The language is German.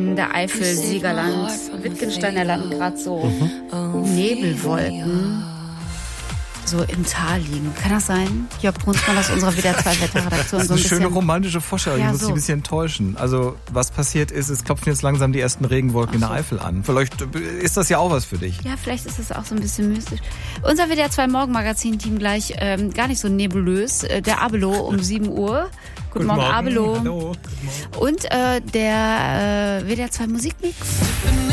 in der Eifel, Siegerland, Wittgensteiner Land gerade so Nebelwolken so im Tal liegen. Kann das sein? Jörg Brunsmann aus unserer WDR 2 Wetterredaktion. Das ist eine schöne romantische Vorstellung, ich muss dich ein bisschen enttäuschen. Also was passiert ist, es klopfen jetzt langsam die ersten Regenwolken in der Eifel an. Vielleicht ist das ja auch was für dich. Ja, vielleicht ist es auch so ein bisschen mystisch. Unser WDR 2 Morgenmagazin-Team gleich gar nicht so nebulös. Der Abelo um 7 Uhr. Guten Morgen, Abelo. Hallo. Und der WDR 2 Musikmix.